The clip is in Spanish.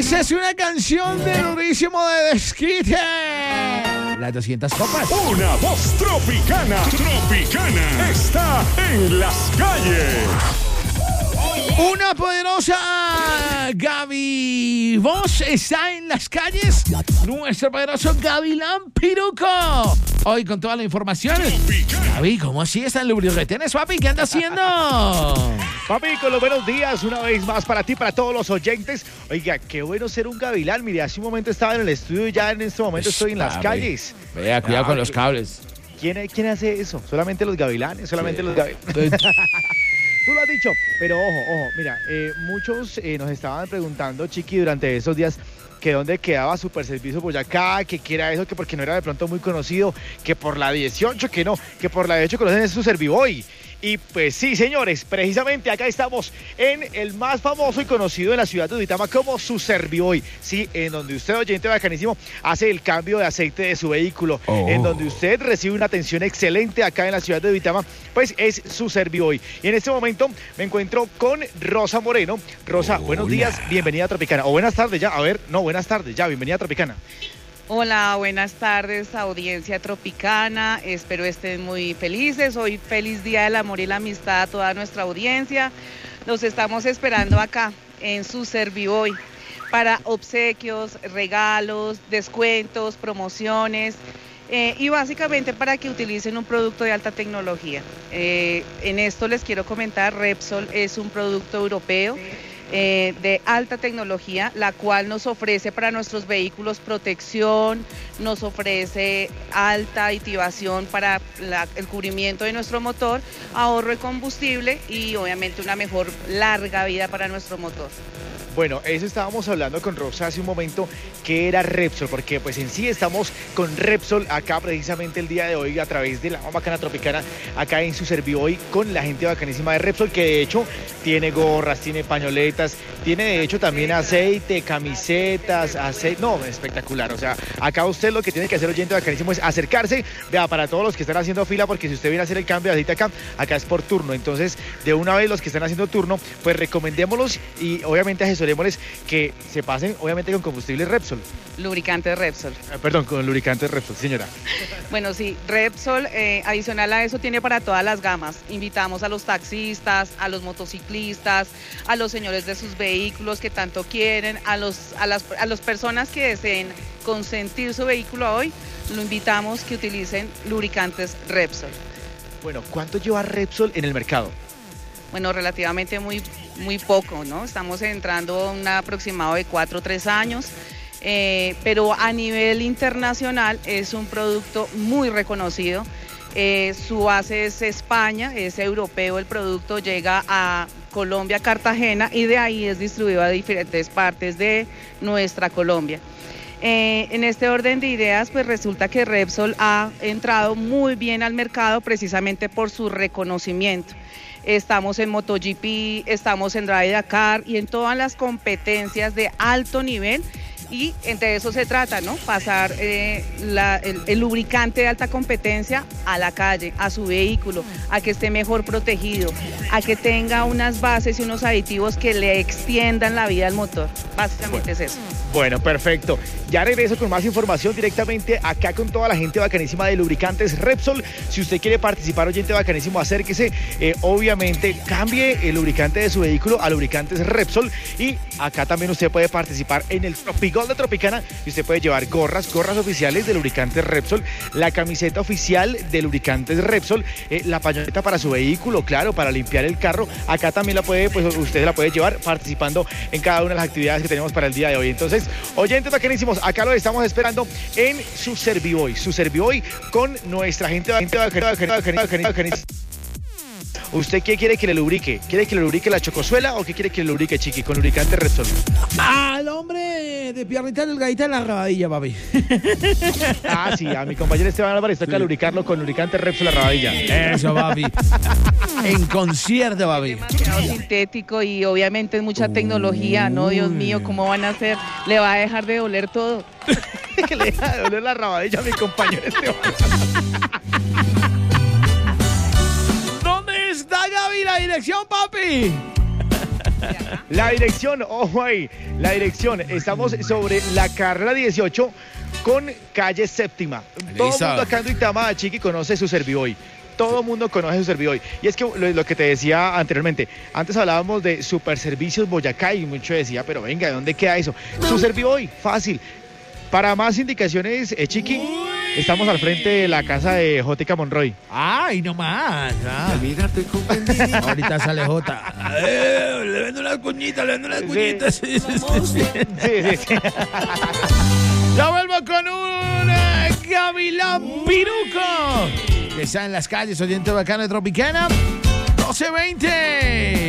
Esa es una canción de durísimo de Desquite. Las 200 copas. Una voz tropicana. Tropicana. Está en las calles. Una poderosa Gaby Voz está en las calles. Nuestro poderoso Gavilán Piruco. Hoy con toda la información. Gaby, ¿cómo así están los lubricantes, papi? ¿Qué anda haciendo? Papi, con los buenos días, una vez más para ti, para todos los oyentes. Oiga, qué bueno ser un gavilán. Mire, hace un momento estaba en el estudio y ya en este momento estoy en las calles. Vea, cuidado con los cables. ¿Quién hace eso? Solamente los gavilanes, solamente Sí. los gavilanes. Tú lo has dicho, pero ojo, mira, muchos nos estaban preguntando, Chiqui, durante esos días, que dónde quedaba Super Servicio Boyacá, que qué era eso, que porque no era de pronto muy conocido, que por la 18, que no, que por la 18 conocen es su Serviboy. Y pues sí, señores, precisamente acá estamos en el más famoso y conocido en la ciudad de Duitama como su Serviboy. Sí, en donde usted, oyente bacanísimo, hace el cambio de aceite de su vehículo. En donde usted recibe una atención excelente acá en la ciudad de Duitama, pues es su Serviboy. Y en este momento me encuentro con Rosa Moreno. Rosa, buenos días, bienvenida a Tropicana. O buenas tardes ya, a ver, no, buenas tardes ya, bienvenida a Tropicana. Hola, buenas tardes, audiencia tropicana. Espero estén muy felices. Hoy feliz Día del Amor y la Amistad a toda nuestra audiencia. Los estamos esperando acá en su Serviboy para obsequios, regalos, descuentos, promociones y básicamente para que utilicen un producto de alta tecnología. En esto les quiero comentar, Repsol es un producto europeo de alta tecnología, la cual nos ofrece para nuestros vehículos protección, nos ofrece alta activación para el cubrimiento de nuestro motor, ahorro de combustible y obviamente una mejor larga vida para nuestro motor. Bueno, eso estábamos hablando con Rosa hace un momento, que era Repsol, porque pues en sí estamos con Repsol acá precisamente el día de hoy a través de la Bacana Tropicana, acá en su Serviboy con la gente bacanísima de Repsol, que de hecho tiene gorras, tiene pañoletas, tiene de hecho también aceite, camisetas, no, espectacular. O sea, acá usted lo que tiene que hacer, oyente bacanísimo, es acercarse, vea, para todos los que están haciendo fila, porque si usted viene a hacer el cambio de aceite acá es por turno. Entonces, de una vez los que están haciendo turno, pues recomendémoslos y obviamente asesorémosles que se pasen, obviamente, con combustible Repsol. Lubricante Repsol. Perdón, con lubricante Repsol, señora. Bueno, sí, Repsol, adicional a eso, tiene para todas las gamas. Invitamos a los taxistas, a los motociclistas, a los señores de sus vehículos que tanto quieren, a las personas que deseen consentir su vehículo hoy, lo invitamos que utilicen lubricantes Repsol. Bueno, ¿cuánto lleva Repsol en el mercado? Bueno, relativamente muy poco, ¿no? Estamos entrando a un aproximado de 4 o 3 años, pero a nivel internacional es un producto muy reconocido. Su base es España, es europeo el producto, llega a Colombia, Cartagena, y de ahí es distribuido a diferentes partes de nuestra Colombia. En este orden de ideas, pues resulta que Repsol ha entrado muy bien al mercado precisamente por su reconocimiento. Estamos en MotoGP, estamos en Drive Dakar y en todas las competencias de alto nivel, y de eso se trata, ¿no? Pasar el lubricante de alta competencia a la calle, a su vehículo, a que esté mejor protegido, a que tenga unas bases y unos aditivos que le extiendan la vida al motor. Básicamente es eso. Bueno, perfecto. Ya regreso con más información directamente acá con toda la gente bacanísima de Lubricantes Repsol. Si usted quiere participar, oyente bacanísimo, acérquese. Obviamente, cambie el lubricante de su vehículo a Lubricantes Repsol. Y acá también usted puede participar en el Tropigol de Tropicana. Y usted puede llevar gorras oficiales de Lubricantes Repsol, la camiseta oficial de Lubricantes Repsol, la pañoleta para su vehículo, claro, para limpiar el carro. Acá también la puede, pues usted la puede llevar participando en cada una de las actividades que tenemos para el día de hoy. Entonces, oyentes bacanísimos, acá lo estamos esperando en su Serviboy con nuestra gente bacanísima. ¿Usted qué quiere que le lubrique? ¿Quiere que le lubrique la chocosuela o qué quiere que le lubrique, Chiqui, con lubricante Repsol? Al hombre de piernita delgadita en la rabadilla, papi. Ah, sí, a mi compañero Esteban Álvarez toca lubricarlo con lubricante Repsol la rabadilla. Eso, papi. En concierto, papi. Demasiado sintético y obviamente es mucha tecnología, ¿no? Dios mío, ¿cómo van a hacer? Le va a dejar de doler todo. Que le deja de doler la rabadilla a mi compañero Esteban. ¿Dónde está, Gaby, la dirección, papi? La dirección, ojo ahí, la dirección. Estamos sobre la carrera 18 con calle séptima. Todo el mundo acá en Duitama, Chiqui, conoce su Serviboy. Todo el mundo conoce su Serviboy. Y es que lo que te decía anteriormente, antes hablábamos de Super Servicios Boyacá y mucho decía, pero venga, ¿de dónde queda eso? Su Serviboy, fácil. Para más indicaciones, Chiqui, estamos al frente de la casa de Jótica Monroy. ¡Ay, no más! Ahorita sale Jota. Le vendo unas cuñitas, Sí. Ya vuelvo con un Gavilán Piruco, que está en las calles, oyente bacana de Tropicana, 12:20.